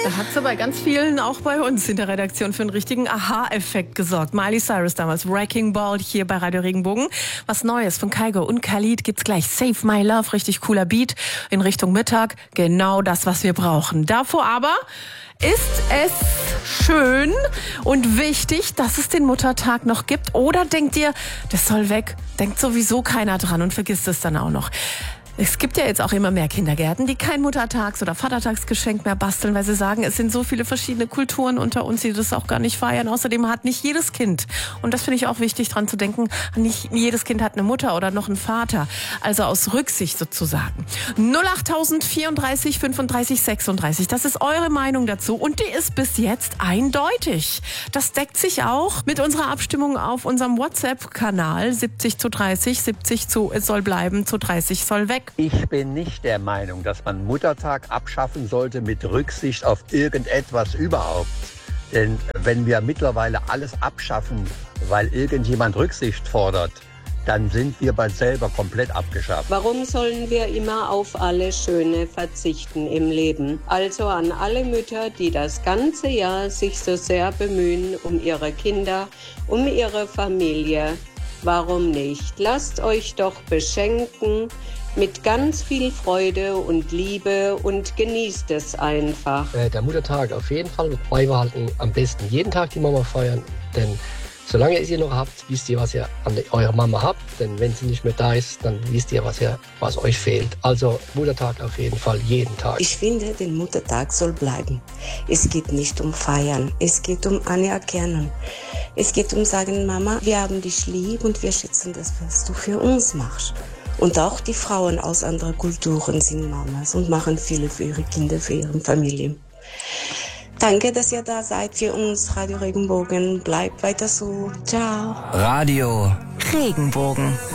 Da hat sie bei ganz vielen, auch bei uns in der Redaktion, für einen richtigen Aha-Effekt gesorgt. Miley Cyrus damals, Wrecking Ball hier bei Radio Regenbogen. Was Neues von Kygo und Khalid gibt's gleich. Save My Love, richtig cooler Beat in Richtung Mittag. Genau das, was wir brauchen. Davor aber ist es schön und wichtig, dass es den Muttertag noch gibt? Oder denkt ihr, das soll weg? Denkt sowieso keiner dran und vergisst es dann auch noch. Es gibt ja jetzt auch immer mehr Kindergärten, die kein Muttertags- oder Vatertagsgeschenk mehr basteln, weil sie sagen, es sind so viele verschiedene Kulturen unter uns, die das auch gar nicht feiern. Außerdem hat nicht jedes Kind, und das finde ich auch wichtig dran zu denken, nicht jedes Kind hat eine Mutter oder noch einen Vater. Also aus Rücksicht sozusagen. 08000 34 35 36, das ist eure Meinung dazu und die ist bis jetzt eindeutig. Das deckt sich auch mit unserer Abstimmung auf unserem WhatsApp-Kanal 70:30, 70 zu es soll bleiben, zu 30 soll weg. Ich bin nicht der Meinung, dass man Muttertag abschaffen sollte mit Rücksicht auf irgendetwas überhaupt. Denn wenn wir mittlerweile alles abschaffen, weil irgendjemand Rücksicht fordert, dann sind wir bald selber komplett abgeschafft. Warum sollen wir immer auf alles Schöne verzichten im Leben? Also an alle Mütter, die das ganze Jahr sich so sehr bemühen um ihre Kinder, um ihre Familie. Warum nicht? Lasst euch doch beschenken mit ganz viel Freude und Liebe und genießt es einfach. Der Muttertag auf jeden Fall beibehalten, am besten jeden Tag die Mama feiern, denn solange ihr sie noch habt, wisst ihr, was ihr an eurer Mama habt, denn wenn sie nicht mehr da ist, dann wisst ihr, was euch fehlt. Also Muttertag auf jeden Fall, jeden Tag. Ich finde, der Muttertag soll bleiben. Es geht nicht um Feiern, es geht um Anerkennung. Es geht um sagen, Mama, wir haben dich lieb und wir schätzen das, was du für uns machst. Und auch die Frauen aus anderen Kulturen sind Mamas und machen viele für ihre Kinder, für ihre Familie. Danke, dass ihr da seid für uns, Radio Regenbogen. Bleibt weiter so. Ciao. Radio Regenbogen.